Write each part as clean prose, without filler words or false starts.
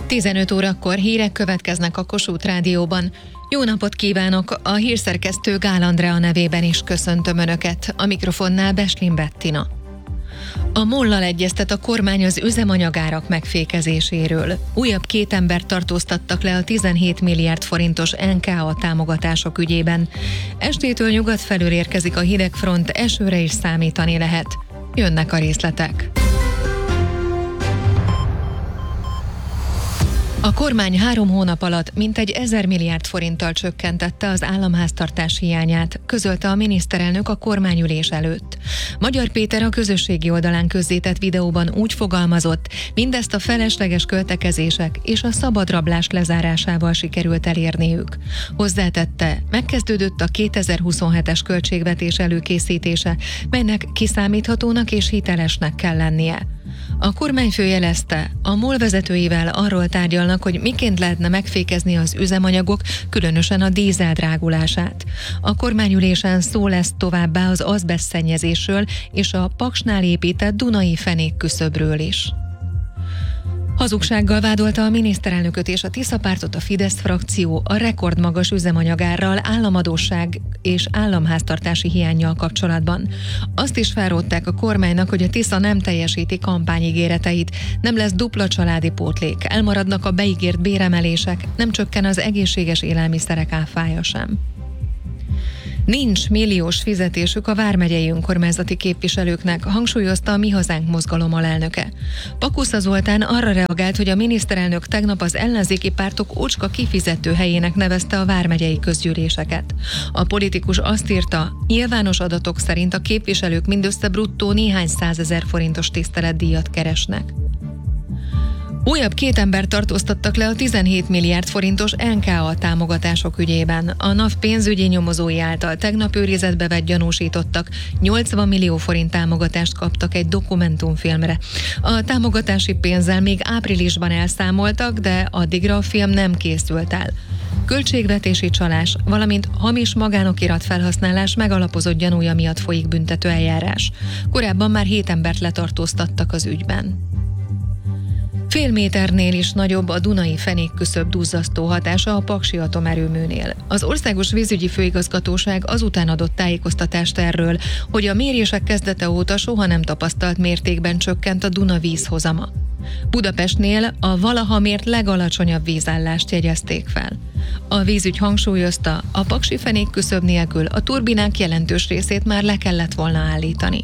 15 órakor hírek következnek a Kossuth Rádióban. Jó napot kívánok! A hírszerkesztő Gál Andrea nevében is köszöntöm Önöket. A mikrofonnál Beslin Bettina. A MOL-lal egyeztet a kormány az üzemanyagárak megfékezéséről. Újabb 2 embert tartóztattak le a 17 milliárd forintos NKA támogatások ügyében. Estétől nyugat felől érkezik a hidegfront, esőre is számítani lehet. Jönnek a részletek. A kormány 3 hónap alatt mintegy 1000 milliárd forinttal csökkentette az államháztartás hiányát, közölte a miniszterelnök a kormányülés előtt. Magyar Péter a közösségi oldalán közzétett videóban úgy fogalmazott, mindezt a felesleges költekezések és a szabadrablás lezárásával sikerült elérniük. Hozzátette, megkezdődött a 2027-es költségvetés előkészítése, melynek kiszámíthatónak és hitelesnek kell lennie. A kormányfő jelezte, a MOL vezetőivel arról tárgyalnak, hogy miként lehetne megfékezni az üzemanyagok, különösen a dízel drágulását. A kormányülésen szó lesz továbbá az azbesztszennyezésről és a Paksnál épített Dunai fenékküszöbről is. Hazugsággal vádolta a miniszterelnököt és a Tisza pártot a Fidesz frakció a rekordmagas üzemanyagárral, államadósság és államháztartási hiánnyal kapcsolatban. Azt is felrótták a kormánynak, hogy a Tisza nem teljesíti kampányígéreteit, nem lesz dupla családi pótlék, elmaradnak a beígért béremelések, nem csökken az egészséges élelmiszerek áfája sem. Nincs milliós fizetésük a vármegyei önkormányzati képviselőknek, hangsúlyozta a Mi Hazánk mozgalom alelnöke. Pakusza Zoltán arra reagált, hogy a miniszterelnök tegnap az ellenzéki pártok ócska kifizető helyének nevezte a vármegyei közgyűléseket. A politikus azt írta, nyilvános adatok szerint a képviselők mindössze bruttó néhány 100 000 forintos tiszteletdíjat keresnek. Újabb 2 embert tartóztattak le a 17 milliárd forintos NKA támogatások ügyében. A NAV pénzügyi nyomozói által tegnap őrizetbe vett gyanúsítottak 80 millió forint támogatást kaptak egy dokumentumfilmre. A támogatási pénzzel még áprilisban elszámoltak, de addigra a film nem készült el. Költségvetési csalás, valamint hamis magánokirat felhasználás megalapozott gyanúja miatt folyik büntető eljárás. Korábban már 7 embert letartóztattak az ügyben. Fél méternél is nagyobb a Dunai fenékküszöb duzzasztó hatása a Paksi atomerőműnél. Az Országos Vízügyi Főigazgatóság azután adott tájékoztatást erről, hogy a mérések kezdete óta soha nem tapasztalt mértékben csökkent a Duna vízhozama. Budapestnél a valaha mért legalacsonyabb vízállást jegyezték fel. A vízügy hangsúlyozta, a Paksi fenékküszöb nélkül a turbinák jelentős részét már le kellett volna állítani.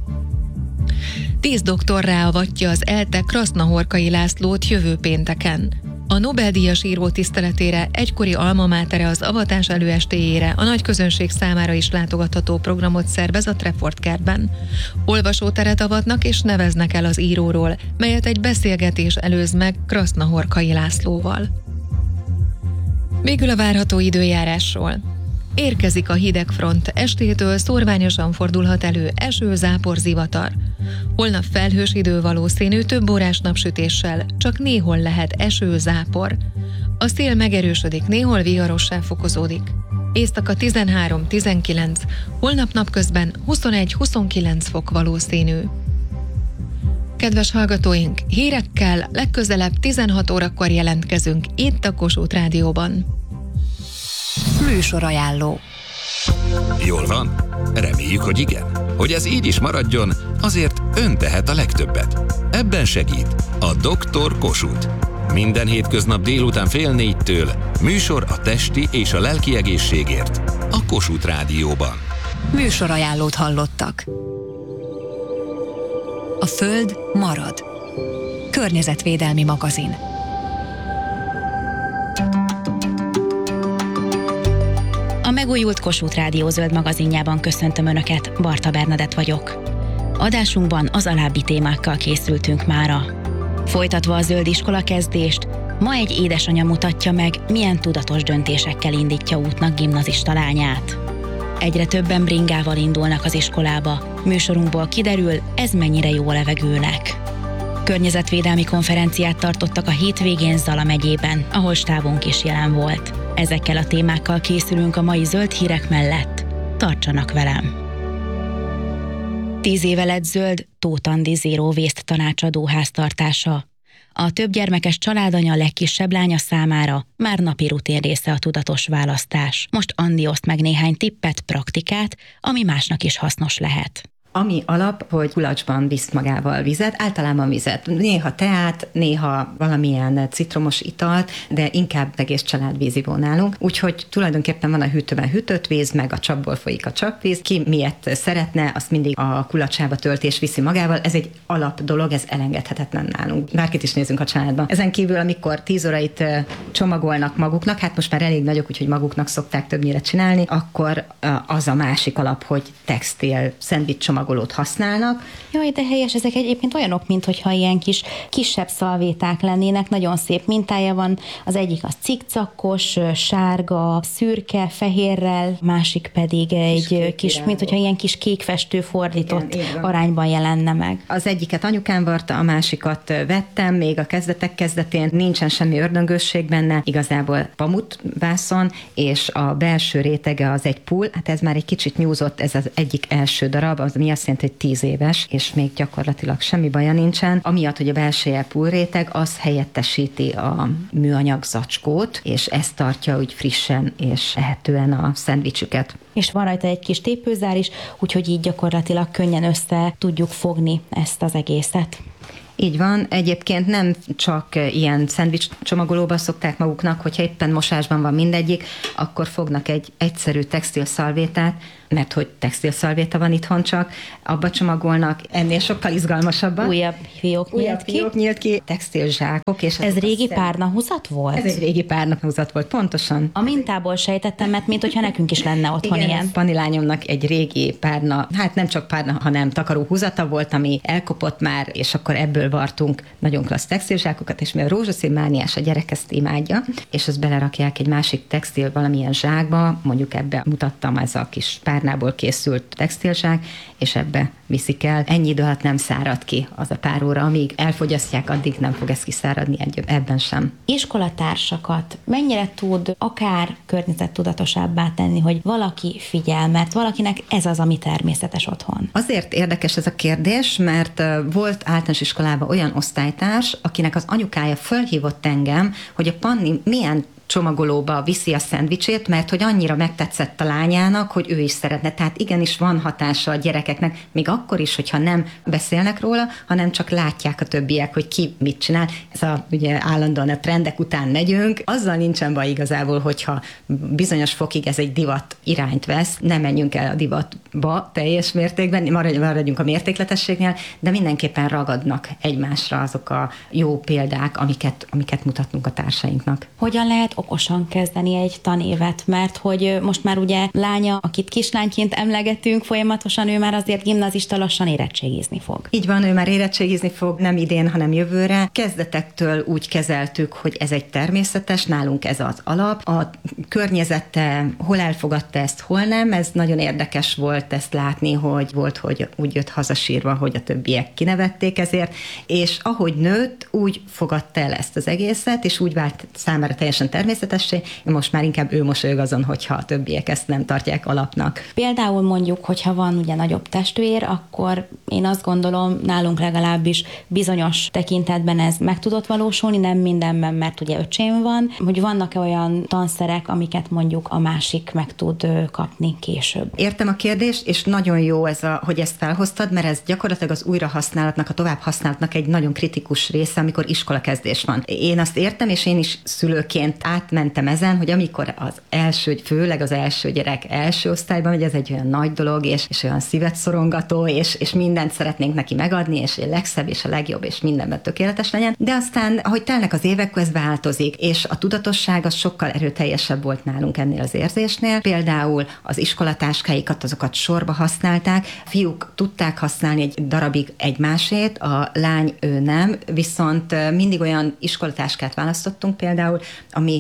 10 doktor ráavatja az ELTE Krasznahorkai Lászlót jövő pénteken. A Nobel-díjas író tiszteletére egykori alma mátere az avatás előestéjére a nagy közönség számára is látogatható programot szervez a Treffort kertben. Olvasóteret avatnak és neveznek el az íróról, melyet egy beszélgetés előz meg Krasznahorkai Lászlóval. Végül a várható időjárásról. Érkezik a hidegfront, estétől szórványosan fordulhat elő eső, zápor, zivatar. Holnap felhős idő valószínű, több órás napsütéssel, csak néhol lehet eső, zápor. A szél megerősödik, néhol viharossá fokozódik. Éjszaka 13-19, holnap napközben 21-29 fok valószínű. Kedves hallgatóink, hírekkel legközelebb 16 órakor jelentkezünk itt a Kossuth Rádióban. Műsorajánló. Jól van? Reméljük, hogy igen. Hogy ez így is maradjon, azért ön tehet a legtöbbet. Ebben segít a Dr. Kossuth. Minden hétköznap délután 3:30 műsor a testi és a lelki egészségért a Kossuth Rádióban. Műsorajánlót hallottak. A Föld marad. Környezetvédelmi magazin. A megújult Kossuth Rádió zöld magazinjában köszöntöm Önöket, Barta Bernadett vagyok. Adásunkban az alábbi témákkal készültünk mára. Folytatva a zöld iskola kezdést, ma egy édesanya mutatja meg, milyen tudatos döntésekkel indítja útnak gimnazista lányát. Egyre többen bringával indulnak az iskolába. Műsorunkból kiderül, ez mennyire jó a levegőnek. Környezetvédelmi konferenciát tartottak a hétvégén Zala megyében, ahol stábunk is jelen volt. Ezekkel a témákkal készülünk a mai zöld hírek mellett. Tartsanak velem! 10 éve lett zöld Tóth Andi Zero Waste tanácsadó háztartása. A többgyermekes családanya legkisebb lánya számára már napi rutin része a tudatos választás. Most Andi oszt meg néhány tippet, praktikát, ami másnak is hasznos lehet. Ami alap, hogy kulacsban visz magával vizet, általában vizet. Néha teát, néha valamilyen citromos italt, de inkább egész család vízivó nálunk. Úgyhogy tulajdonképpen van a hűtőben hűtött víz, meg a csapból folyik a csapvíz. Ki miért szeretne, azt mindig a kulacsába tölt és viszi magával. Ez egy alap dolog, ez elengedhetetlen nálunk. Bárkit is nézünk a családban. Ezen kívül, amikor 10 órait csomagolnak maguknak, hát most már elég nagyok, úgyhogy maguknak szokták többnyire csinálni, akkor az a másik alap, hogy textil szendvics csomagolót használnak. Jaj, de helyes, ezek egyébként olyanok, mintha ilyen kisebb szalvéták lennének, nagyon szép mintája van, az egyik az cikcakos, sárga, szürke, fehérrel, másik pedig egy kis mintha ilyen kis kékfestő fordított arányban jelenne meg. Az egyiket anyukám varta, a másikat vettem, még a kezdetén, nincsen semmi ördöngősség benne, igazából pamutvászon, és a belső rétege az egy pull, hát ez már egy kicsit nyúzott, ez az egyik első darab, az mi azt jelenti, hogy 10 éves, és még gyakorlatilag semmi baja nincsen. Amiatt, hogy a belseje pullréteg, az helyettesíti a műanyag zacskót, és ez tartja úgy frissen és ehetően a szendvicsüket. És van rajta egy kis tépőzár is, úgyhogy így gyakorlatilag könnyen össze tudjuk fogni ezt az egészet. Így van, egyébként nem csak ilyen szendvics csomagolóba szokták maguknak, hogyha éppen mosásban van mindegyik, akkor fognak egy egyszerű textilszalvétát, mert hogy textilszalvéta van itthon csak, abba csomagolnak, ennél sokkal izgalmasabban. Újabb fiók nyílt ki, textilzsákok. És ez régi párnahúzat volt? Ez egy régi párnahúzat volt, pontosan. A mintából sejtettem, mert mintha nekünk is lenne otthon igen, ilyen. Pani lányomnak egy régi párna, hát nem csak párna, hanem takaróhúzata volt, ami elkopott már, és akkor ebből vartunk nagyon klassz textilzsákokat, és mivel rózsaszín mániás, a gyerek ezt imádja, és azt belerakják egy másik textil valamilyen zsákba, mondjuk ebbe mutattam, ez a kis párnából készült textilzsák, és ebbe viszik el. Ennyi idő alatt nem szárad ki az a pár óra, amíg elfogyasztják, addig nem fog ez kiszáradni, ebben sem. Iskolatársakat mennyire tud akár környezettudatosabbá tenni, hogy valaki figyel, mert valakinek ez az, ami természetes otthon? Azért érdekes ez a kérdés, mert volt általános iskolában olyan osztálytárs, akinek az anyukája fölhívott engem, hogy a Panni milyen csomagolóba viszi a szendvicsét, mert hogy annyira megtetszett a lányának, hogy ő is szeretne. Tehát igenis van hatása a gyerekeknek, még akkor is, hogyha nem beszélnek róla, hanem csak látják a többiek, hogy ki mit csinál. Ez ugye állandóan a trendek után megyünk. Azzal nincsen baj igazából, hogyha bizonyos fokig ez egy divat irányt vesz, nem menjünk el a divatba teljes mértékben, maradjunk a mértékletességnél, de mindenképpen ragadnak egymásra azok a jó példák, amiket mutatnunk a társainknak. Hogyan lehet okosan kezdeni egy tanévet, mert hogy most már ugye lánya, akit kislányként emlegetünk folyamatosan, ő már azért gimnazista, lassan érettségizni fog. Így van, ő már érettségizni fog, nem idén, hanem jövőre. Kezdetektől úgy kezeltük, hogy ez egy természetes, nálunk ez az alap. A környezete hol elfogadta ezt, hol nem, ez nagyon érdekes volt ezt látni, hogy volt, hogy úgy jött hazasírva, hogy a többiek kinevették ezért, és ahogy nőtt, úgy fogadta el ezt az egészet, és úgy vált számára teljesen természetessé, most már inkább ő mosolyog azon, hogyha a többiek ezt nem tartják alapnak. Például mondjuk, hogyha van ugye nagyobb testvér, akkor én azt gondolom, nálunk legalábbis bizonyos tekintetben ez meg tudott valósulni, nem mindenben, mert ugye öcsém van, hogy vannak-e olyan tanszerek, amiket mondjuk a másik meg tud kapni később. Értem a kérdést, és nagyon jó ez hogy ezt felhoztad, mert ez gyakorlatilag az újrahasználatnak, a továbbhasználatnak egy nagyon kritikus része, amikor iskolakezdés van. Én azt értem, és én is szülőként átmentem ezen, hogy amikor főleg az első gyerek első osztályban megy, ez egy olyan nagy dolog, és olyan szívet szorongató, és mindent szeretnénk neki megadni, és a legszebb, és a legjobb, és mindenben tökéletes legyen. De aztán, ahogy telnek az évek, ez változik, és a tudatosság az sokkal erőteljesebb volt nálunk ennél az érzésnél. Például az iskolatáskáikat, azokat sorba használták, fiúk tudták használni egy darabig egymásét, a lány ő nem, viszont mindig olyan iskolatáskát választottunk például, ami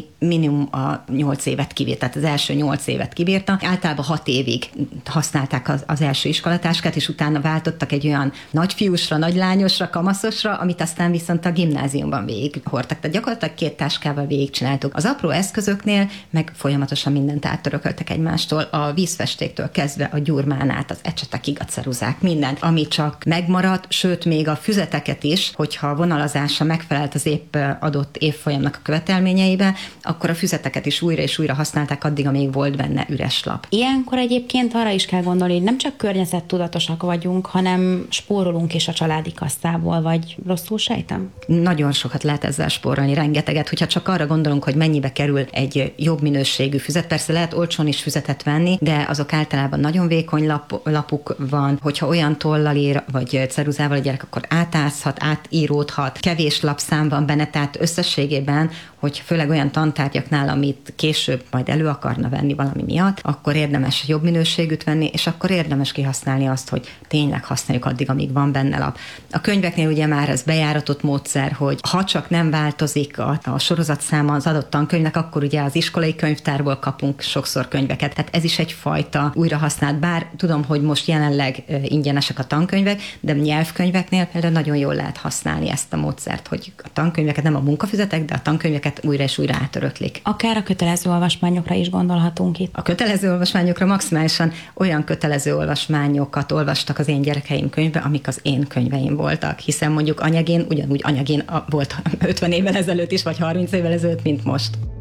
ami minimum a 8 évet kibírt, tehát az első 8 évet kibírta. Általában 6 évig használták az első iskolatáskát, és utána váltottak egy olyan nagyfiúsra, nagylányosra, kamaszosra, amit aztán viszont a gimnáziumban végig hordtak. Tehát gyakorlatilag 2 táskával végigcsináltuk. Az apró eszközöknél meg folyamatosan mindent áttörököltek egymástól, a vízfestéktől kezdve a gyurmán át, az ecsetekig, a ceruzák, mindent, ami csak megmaradt, sőt még a füzeteket is, hogyha a vonalazása megfelelt az épp adott évfolyamnak a követelményeibe, akkor a füzeteket is újra és újra használták addig, amíg volt benne üres lap. Ilyenkor egyébként arra is kell gondolni, hogy nem csak környezettudatosak vagyunk, hanem spórolunk is a családi kasszából, vagy rosszul sejtem? Nagyon sokat lehet ezzel spórolni, rengeteget, hogyha csak arra gondolunk, hogy mennyibe kerül egy jobb minőségű füzet. Persze lehet olcsón is füzetet venni, de azok általában nagyon vékony lapuk van, hogyha olyan tollal ír, vagy ceruzával a gyerek, akkor átázhat, átíródhat, kevés lapszám van benne, tehát összességében, hogy főleg olyan tantárgyaknál, amit később majd elő akarna venni valami miatt, akkor érdemes jobb minőségűt venni, és akkor érdemes kihasználni azt, hogy tényleg használjuk addig, amíg van benne lap. A könyveknél ugye már ez bejáratott módszer, hogy ha csak nem változik a sorozatszáma az adott tankönyvnek, akkor ugye az iskolai könyvtárból kapunk sokszor könyveket. Tehát ez is egyfajta újrahasznált, bár tudom, hogy most jelenleg ingyenesek a tankönyvek, de nyelvkönyveknél például nagyon jól lehet használni ezt a módszert, hogy a tankönyveket, nem a munkafüzetek, de a tankönyveket újra és újra átöröklik. Akár a kötelező olvasmányokra is gondolhatunk itt. A kötelező olvasmányokra maximálisan olyan kötelező olvasmányokat olvastak az én gyerekeim könyvbe, amik az én könyveim voltak, hiszen mondjuk anyagén ugyanúgy anyagén volt 50 évvel ezelőtt is, vagy 30 évvel ezelőtt, mint most.